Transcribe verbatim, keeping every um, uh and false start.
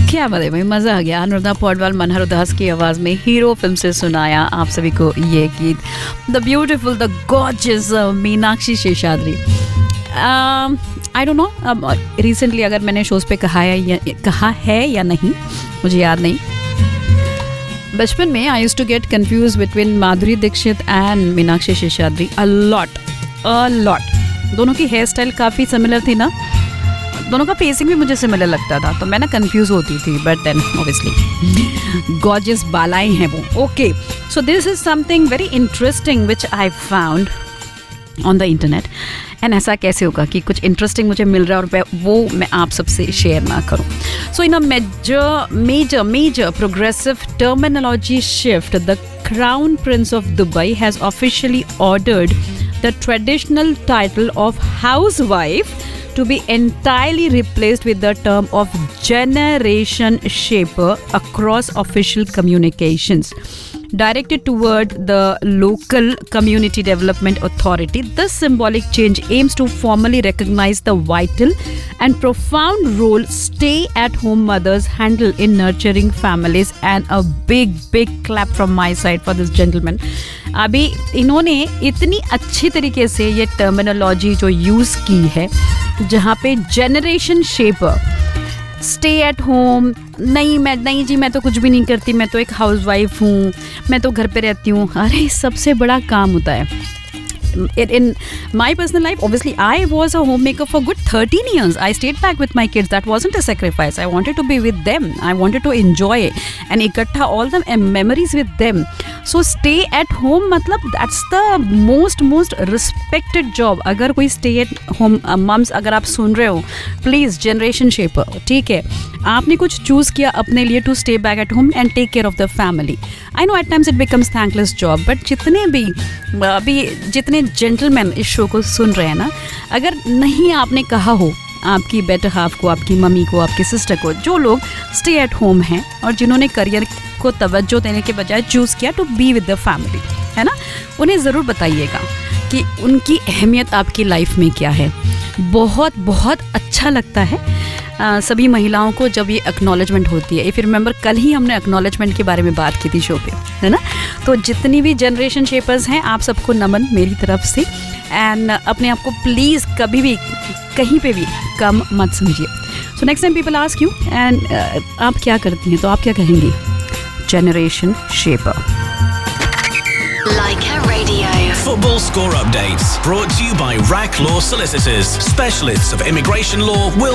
क्या बात है भाई, मजा आ गया। अनुराधा पौडवाल, मनहर उदास की आवाज में हीरो फिल्म से सुनाया आप सभी को ये गीत, the beautiful the gorgeous Meenakshi Seshadri. I don't know recently अगर मैंने शोज पे कहा है या कहा है या नहीं, मुझे याद नहीं। बचपन में I used to get confuse between Madhuri Dixit and Meenakshi Seshadri a lot a lot. दोनों की हेयर स्टाइल काफ़ी सिमिलर थी ना, दोनों का फेसिंग भी मुझे सिमिलर लगता था, तो मैं ना कंफ्यूज होती थी। बट देन ऑब्वियसली गॉर्जियस बालाएं हैं वो। Okay, so this is something very interesting which I found on the internet. And ऐसा कैसे होगा कि कुछ इंटरेस्टिंग मुझे मिल रहा है और वो मैं आप सबसे शेयर ना करूं। सो इन a major major major progressive terminology shift, the crown Prince of Dubai has officially ordered the traditional title of housewife to be entirely replaced with the term of generation shaper across official communications. Directed toward the local community development authority, this symbolic change aims to formally recognize the vital and profound role stay-at-home mothers handle in nurturing families, and a big big clap from my side for this gentleman. अभी इन्होंने इतनी अच्छी तरीके से ये terminology जो use की है, जहाँ पे generation shaper, stay at home, नहीं मैं नहीं जी मैं तो कुछ भी नहीं करती, मैं तो एक हाउसवाइफ हूँ, मैं तो घर पे रहती हूँ। अरे सबसे बड़ा काम होता है। In, in my personal life, obviously, I was a homemaker for good thirteen years. I stayed back with my kids. That wasn't a sacrifice. I wanted to be with them. I wanted to enjoy and ikatha all the memories with them. So stay at home, मतलब that's the most most respected job. अगर कोई stay at home moms अगर आप सुन रहे हो, please generation shaper, ठीक है, आपने कुछ choose किया अपने लिए to stay back at home and take care of the family. I know at times it becomes thankless job, but जितने भी अभी जितने जेंटलमैन इस शो को सुन रहे हैं ना, अगर नहीं आपने कहा हो आपकी बेटर हाफ को, आपकी मम्मी को, आपकी सिस्टर को, जो लोग स्टे एट होम हैं और जिन्होंने करियर को तवज्जो देने के बजाय चूज़ किया to be with the family, है ना, उन्हें ज़रूर बताइएगा कि उनकी अहमियत आपकी लाइफ में क्या है। बहुत बहुत अच्छा लगता है आ, सभी महिलाओं को जब ये एक्नॉलेजमेंट होती है। इफ़ यू रिमेंबर, कल ही हमने एक्नॉलेजमेंट के बारे में बात की थी शो पे, है ना। तो जितनी भी जनरेशन शेपर्स हैं, आप सबको नमन मेरी तरफ से। एंड अपने आप को प्लीज़ कभी भी कहीं पे भी कम मत समझिए। So next time people ask you and आप क्या करती हैं, तो आप क्या कहेंगी? Generation shaper. Like a radio. Football score updates brought to you by Rack Law Solicitors, specialists of immigration law, will